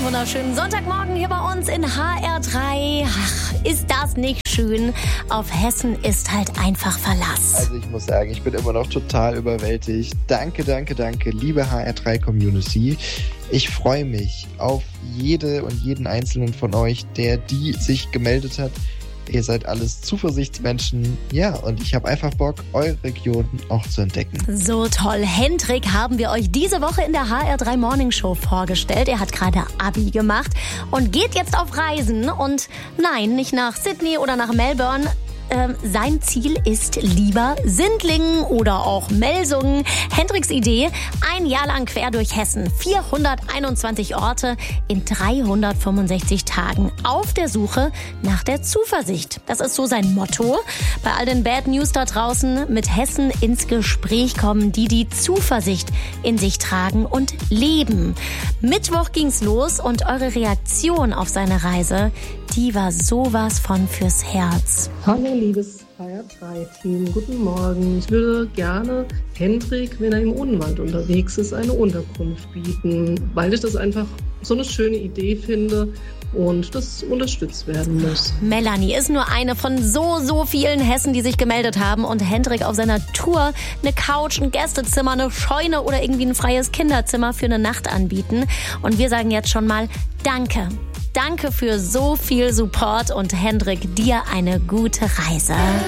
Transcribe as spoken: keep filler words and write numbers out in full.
wunderschönen Sonntagmorgen hier bei uns in H R drei. Ach, ist das nicht schön? Auf Hessen ist halt einfach Verlass. Also ich muss sagen, ich bin immer noch total überwältigt. Danke, danke, danke, liebe H R drei Community. Ich freue mich auf jede und jeden einzelnen von euch, der die sich gemeldet hat. Ihr seid alles Zuversichtsmenschen. Ja, und ich habe einfach Bock, eure Region auch zu entdecken. So toll. Hendrik haben wir euch diese Woche in der H R drei Morning Show vorgestellt. Er hat gerade Abi gemacht und geht jetzt auf Reisen. Und nein, nicht nach Sydney oder nach Melbourne. Ähm, sein Ziel ist lieber Sindlingen oder auch Melsungen. Hendriks Idee, ein Jahr lang quer durch Hessen. vierhunderteinundzwanzig Orte in dreihundertfünfundsechzig Tagen auf der Suche nach der Zuversicht. Das ist so sein Motto. Bei all den Bad News da draußen mit Hessen ins Gespräch kommen, die die Zuversicht in sich tragen und leben. Mittwoch ging's los und eure Reaktion auf seine Reise, die war sowas von fürs Herz. Hallo liebes H R drei Team, guten Morgen. Ich würde gerne Hendrik, wenn er im Odenwald unterwegs ist, eine Unterkunft bieten, weil ich das einfach so eine schöne Idee finde und das unterstützt werden muss. Melanie ist nur eine von so, so vielen Hessen, die sich gemeldet haben und Hendrik auf seiner Tour eine Couch, ein Gästezimmer, eine Scheune oder irgendwie ein freies Kinderzimmer für eine Nacht anbieten. Und wir sagen jetzt schon mal Danke. Danke für so viel Support und Hendrik, dir eine gute Reise.